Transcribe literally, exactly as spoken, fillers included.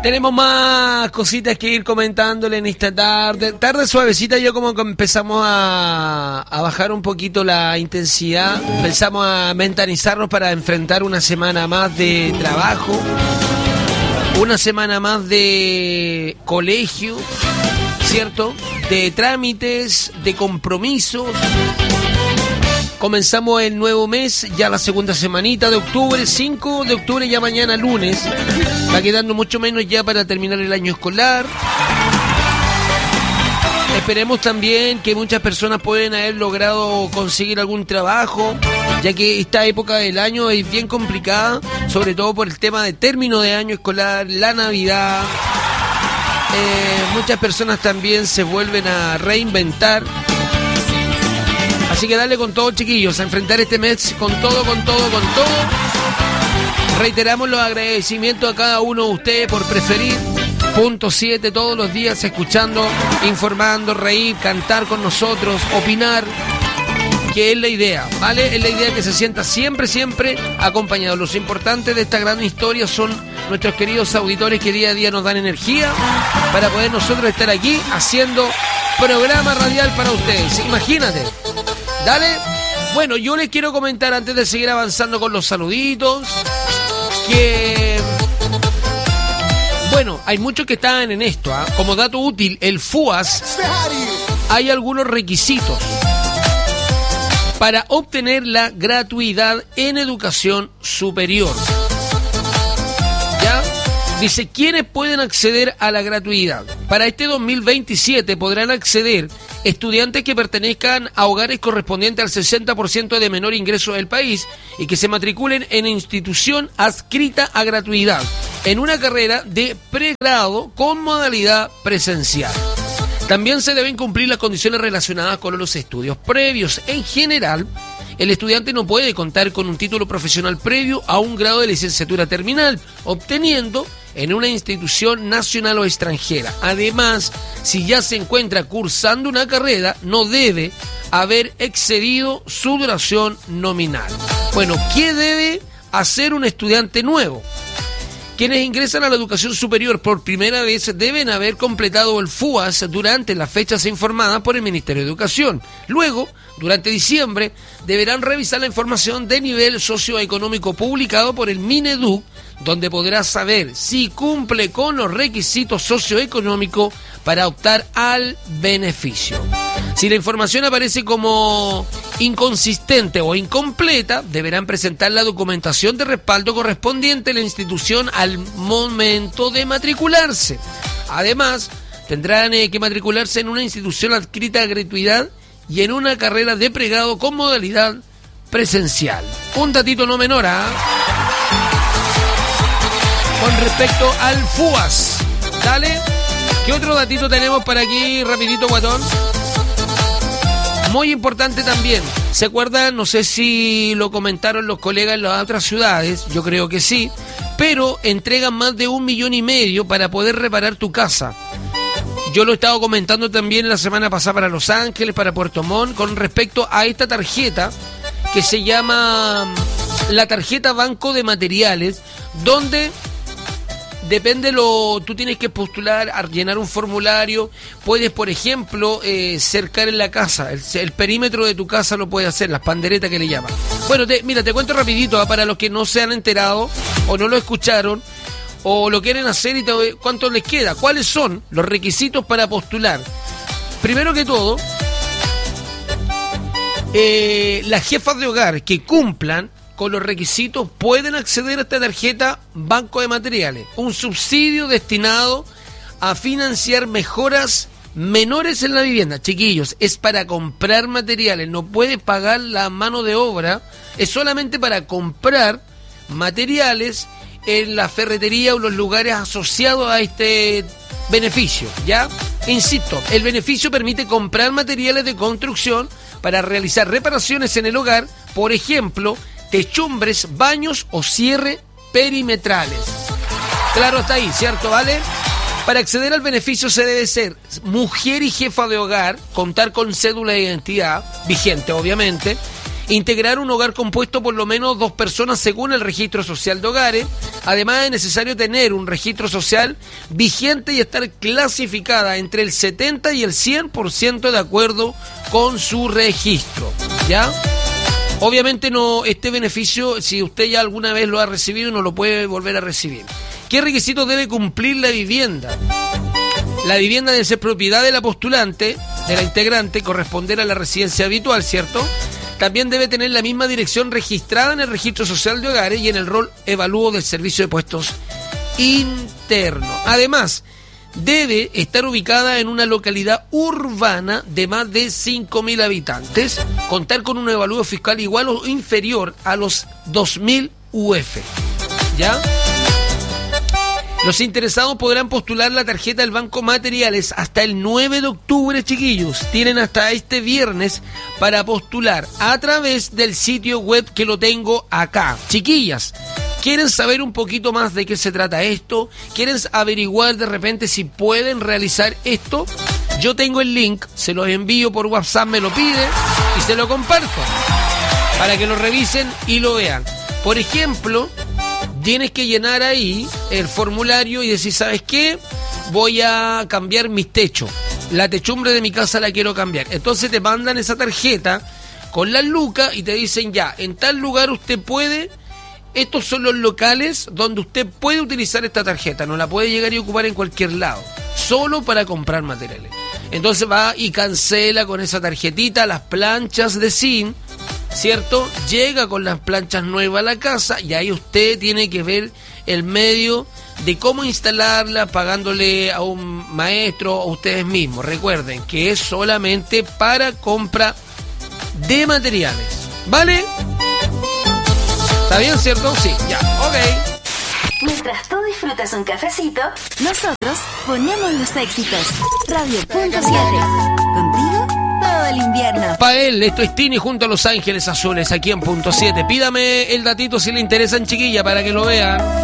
Tenemos más cositas que ir comentándole en esta tarde. Tarde suavecita, yo como que empezamos a, a bajar un poquito la intensidad. Empezamos a mentalizarnos para enfrentar una semana más de trabajo. Una semana más de colegio, ¿cierto? De trámites, de compromisos. Comenzamos el nuevo mes, ya la segunda semanita de octubre, cinco de octubre, ya mañana lunes. Va quedando mucho menos ya para terminar el año escolar. Esperemos también que muchas personas pueden haber logrado conseguir algún trabajo, ya que esta época del año es bien complicada, sobre todo por el tema de término de año escolar, la Navidad. Eh, muchas personas también se vuelven a reinventar. Así que dale con todo, chiquillos, a enfrentar este mes con todo, con todo, con todo. Reiteramos los agradecimientos a cada uno de ustedes por preferir Punto siete todos los días, escuchando, informando, reír, cantar con nosotros, opinar, que es la idea, ¿vale? Es la idea que se sienta siempre, siempre acompañado. Los importantes de esta gran historia son nuestros queridos auditores que día a día nos dan energía para poder nosotros estar aquí haciendo programa radial para ustedes. Imagínate. Dale. Bueno, yo les quiero comentar antes de seguir avanzando con los saluditos que, bueno, hay muchos que están en esto, ¿eh? Como dato útil, el F U A S, hay algunos requisitos para obtener la gratuidad en educación superior. ¿Ya? Dice, ¿quiénes pueden acceder a la gratuidad? Para este dos mil veintisiete podrán acceder estudiantes que pertenezcan a hogares correspondientes al sesenta por ciento de menor ingreso del país y que se matriculen en institución adscrita a gratuidad en una carrera de pregrado con modalidad presencial. También se deben cumplir las condiciones relacionadas con los estudios previos. En general, el estudiante no puede contar con un título profesional previo a un grado de licenciatura terminal, obteniendo en una institución nacional o extranjera. Además, si ya se encuentra cursando una carrera, no debe haber excedido su duración nominal. Bueno, ¿qué debe hacer un estudiante nuevo? Quienes ingresan a la educación superior por primera vez deben haber completado el F U A S durante las fechas informadas por el Ministerio de Educación. Luego, durante diciembre, deberán revisar la información de nivel socioeconómico publicado por el Mineduc, donde podrá saber si cumple con los requisitos socioeconómicos para optar al beneficio. Si la información aparece como inconsistente o incompleta, deberán presentar la documentación de respaldo correspondiente a la institución al momento de matricularse. Además, tendrán eh, que matricularse en una institución adscrita a gratuidad y en una carrera de pregrado con modalidad presencial. Un datito no menor, ¿eh? Con respecto al F U A S. Dale. ¿Qué otro datito tenemos para aquí, rapidito, guatón? Muy importante también. ¿Se acuerdan? No sé si lo comentaron los colegas en las otras ciudades. Yo creo que sí. Pero entregan más de un millón y medio para poder reparar tu casa. Yo lo he estado comentando también la semana pasada para Los Ángeles, para Puerto Montt, con respecto a esta tarjeta que se llama la tarjeta Banco de Materiales, donde depende lo, tú tienes que postular, a llenar un formulario. Puedes, por ejemplo, eh, cercar en la casa, el, el perímetro de tu casa lo puedes hacer, las panderetas que le llaman. Bueno, te, mira, te cuento rapidito, ¿eh? Para los que no se han enterado o no lo escucharon o lo quieren hacer y te, cuánto les queda. ¿Cuáles son los requisitos para postular? Primero que todo, eh, las jefas de hogar que cumplan con los requisitos pueden acceder a esta tarjeta Banco de Materiales, un subsidio destinado a financiar mejoras menores en la vivienda. Chiquillos, es para comprar materiales, no puede pagar la mano de obra, es solamente para comprar materiales en la ferretería o los lugares asociados a este beneficio, ¿ya? Insisto, el beneficio permite comprar materiales de construcción para realizar reparaciones en el hogar, por ejemplo, techumbres, baños o cierre perimetrales. Claro, está ahí, ¿cierto? ¿Vale? Para acceder al beneficio se debe ser mujer y jefa de hogar, contar con cédula de identidad, vigente obviamente, Integrar un hogar compuesto por lo menos dos personas según el registro social de hogares. Además es necesario tener un registro social vigente y estar clasificada entre el setenta y el cien por ciento de acuerdo con su registro, ¿ya? Obviamente no, este beneficio, si usted ya alguna vez lo ha recibido, no lo puede volver a recibir. ¿Qué requisitos debe cumplir la vivienda? La vivienda debe ser propiedad de la postulante, de la integrante, corresponder a la residencia habitual, ¿cierto? También debe tener la misma dirección registrada en el registro social de hogares y en el rol evalúo del servicio de puestos internos. Además, debe estar ubicada en una localidad urbana de más de cinco mil habitantes, contar con un evalúo fiscal igual o inferior a los dos mil U F. ¿Ya? Los interesados podrán postular la tarjeta del Banco Materiales hasta el nueve de octubre, chiquillos. Tienen hasta este viernes para postular a través del sitio web que lo tengo acá. Chiquillas, ¿quieren saber un poquito más de qué se trata esto? ¿Quieren averiguar de repente si pueden realizar esto? Yo tengo el link, se los envío por WhatsApp, me lo pide y se lo comparto para que lo revisen y lo vean. Por ejemplo, tienes que llenar ahí el formulario y decir, ¿sabes qué? Voy a cambiar mis techos. La techumbre de mi casa la quiero cambiar. Entonces te mandan esa tarjeta con las lucas y te dicen, ya, en tal lugar usted puede, estos son los locales donde usted puede utilizar esta tarjeta. No la puede llegar y ocupar en cualquier lado, solo para comprar materiales. Entonces va y cancela con esa tarjetita las planchas de zinc, ¿cierto? Llega con las planchas nuevas a la casa y ahí usted tiene que ver el medio de cómo instalarla, pagándole a un maestro o ustedes mismos. Recuerden que es solamente para compra de materiales, ¿vale? ¿Está bien, cierto? Sí, ya, ok. Mientras tú disfrutas un cafecito, nosotros ponemos los éxitos. Radio Punto siete. Contigo todo el invierno. Pa' él, esto es Tini junto a Los Ángeles Azules aquí en Punto siete. Pídame el datito si le interesan, chiquilla, para que lo vean.